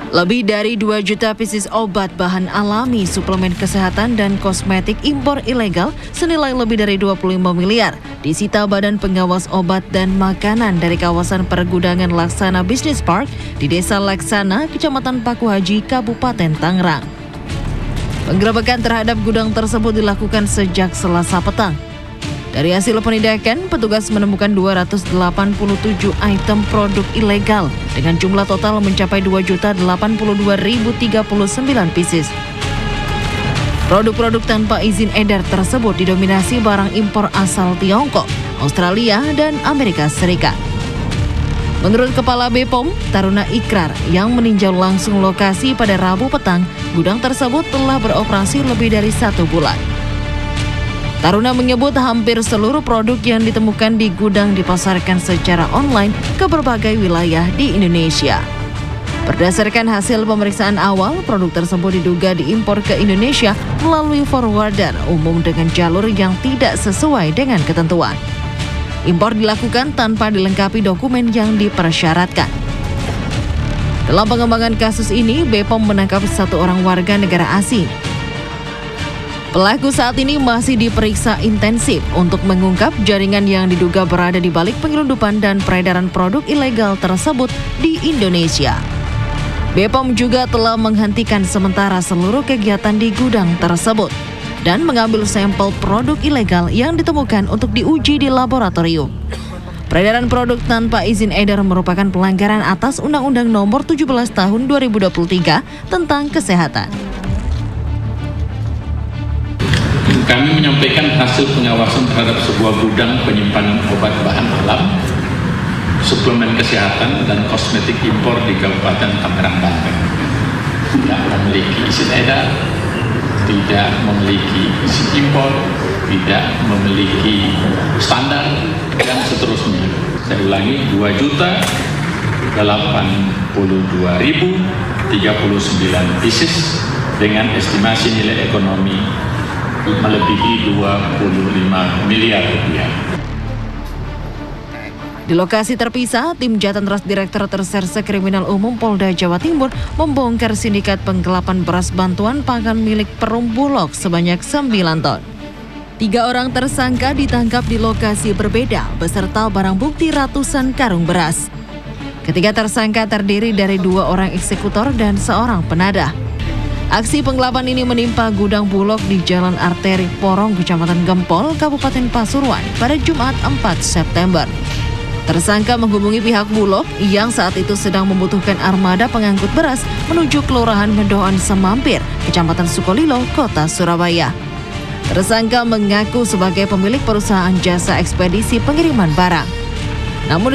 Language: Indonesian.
Lebih dari 2 juta pieces obat, bahan alami, suplemen kesehatan, dan kosmetik impor ilegal senilai lebih dari 25 miliar disita Badan Pengawas Obat dan Makanan dari kawasan pergudangan Laksana Business Park di Desa Laksana, Kecamatan Paku Haji, Kabupaten Tangerang. Penggerebekan terhadap gudang tersebut dilakukan sejak Selasa petang. Dari hasil penindakan, petugas menemukan 287 item produk ilegal dengan jumlah total mencapai 2.082.039 pieces. Produk-produk tanpa izin edar tersebut didominasi barang impor asal Tiongkok, Australia, dan Amerika Serikat. Menurut Kepala BPOM, Taruna Ikrar, yang meninjau langsung lokasi pada Rabu petang, gudang tersebut telah beroperasi lebih dari 1 bulan. Taruna menyebut hampir seluruh produk yang ditemukan di gudang dipasarkan secara online ke berbagai wilayah di Indonesia. Berdasarkan hasil pemeriksaan awal, produk tersebut diduga diimpor ke Indonesia melalui forwarder umum dengan jalur yang tidak sesuai dengan ketentuan. Impor dilakukan tanpa dilengkapi dokumen yang dipersyaratkan. Dalam pengembangan kasus ini, BPOM menangkap 1 orang warga negara asing. Pelaku saat ini masih diperiksa intensif untuk mengungkap jaringan yang diduga berada di balik penyelundupan dan peredaran produk ilegal tersebut di Indonesia. BPOM juga telah menghentikan sementara seluruh kegiatan di gudang tersebut dan mengambil sampel produk ilegal yang ditemukan untuk diuji di laboratorium. Peredaran produk tanpa izin edar merupakan pelanggaran atas Undang-Undang Nomor 17 Tahun 2023 tentang Kesehatan. Kami menyampaikan hasil pengawasan terhadap sebuah gudang penyimpanan obat bahan alam, suplemen kesehatan, dan kosmetik impor di Kabupaten Tangerang, Banten. Tidak memiliki izin edar, tidak memiliki izin impor, tidak memiliki standar, dan seterusnya. Saya ulangi, 2.082.039 pieces dengan estimasi nilai ekonomi melebihi 25 miliar rupiah. Di lokasi terpisah, tim Jatantras Direktorat Reserse Kriminal Umum Polda Jawa Timur membongkar sindikat penggelapan beras bantuan pangan milik Perum Bulog sebanyak 9 ton. 3 orang tersangka ditangkap di lokasi berbeda beserta barang bukti ratusan karung beras. Ketiga tersangka terdiri dari 2 orang eksekutor dan 1 penadah. Aksi penggelapan ini menimpa gudang Bulog di Jalan Arteri Porong, Kecamatan Gempol, Kabupaten Pasuruan pada Jumat 4 September. Tersangka menghubungi pihak Bulog yang saat itu sedang membutuhkan armada pengangkut beras menuju Kelurahan Mendoan Semampir, Kecamatan Sukolilo, Kota Surabaya. Tersangka mengaku sebagai pemilik perusahaan jasa ekspedisi pengiriman barang. Namun